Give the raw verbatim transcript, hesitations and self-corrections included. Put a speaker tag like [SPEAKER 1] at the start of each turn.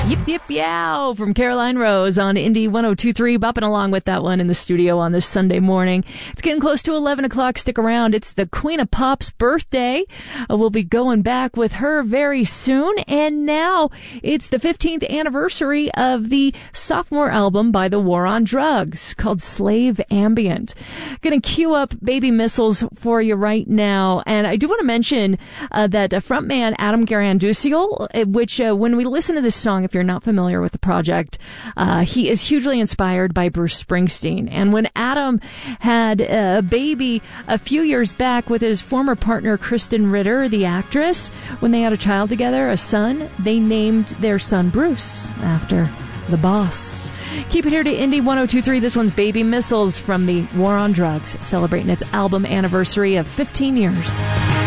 [SPEAKER 1] Yip, yip, yow from Caroline Rose on Indie one oh two point three, bopping along with that one in the studio on this Sunday morning. It's getting close to eleven o'clock. Stick around. It's the Queen of Pop's birthday. Uh, we'll be going back with her very soon. And now it's the fifteenth anniversary of the sophomore album by The War on Drugs called Slave Ambient. Gonna cue up Baby Missiles for you right now. And I do want to mention uh, that uh, frontman Adam Garanduciel, which uh, when we listen to this song, if you're not familiar with the project, uh, he is hugely inspired by Bruce Springsteen. And when Adam had a baby a few years back with his former partner, Kristen Ritter, the actress, when they had a child together, a son, they named their son Bruce after the boss. Keep it here to Indie one oh two point three. This one's Baby Missiles from the War on Drugs, celebrating its album anniversary of fifteen years.